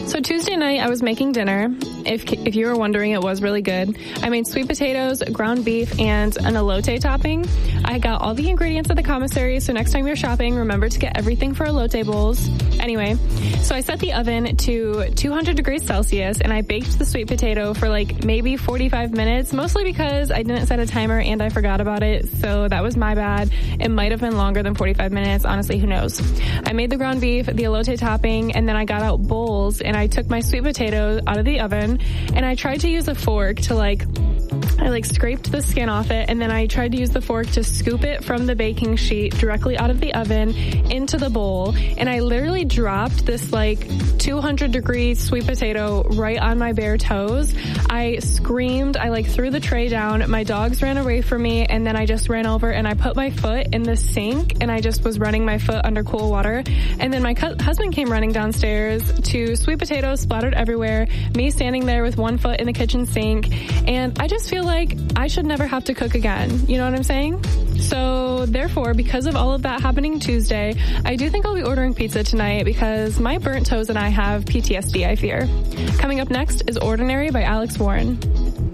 So Tuesday night, I was making dinner. If you were wondering, it was really good. I made sweet potatoes, ground beef, and an elote topping. I got all the ingredients at the commissary, so next time you're shopping, remember to get everything for elote bowls. Anyway, so I set the oven to 200 degrees Celsius, and I baked the sweet potato for like maybe 45 minutes, mostly because I didn't set a timer and I forgot about it, so that was my bad. It might have been longer than 45 minutes. Honestly, who knows? I made the ground beef, the elote topping, and then I got out bowls, and I took my sweet potato out of the oven, and I tried to use a fork to I scraped the skin off it, and then I tried to use the fork to scoop it from the baking sheet directly out of the oven into the bowl, and I literally dropped this 200 degree sweet potato right on my bare toes. I screamed, I threw the tray down, my dogs ran away from me, and then I just ran over and I put my foot in the sink, and I just was running my foot under cool water, and then my husband came running downstairs to sweet potatoes splattered everywhere, me standing there with one foot in the kitchen sink, and I just feel like I should never have to cook again. You know what I'm saying? So therefore, because of all of that happening Tuesday, I do think I'll be ordering pizza tonight because my burnt toes and I have PTSD, I fear. Coming up next is Ordinary by Alex Warren.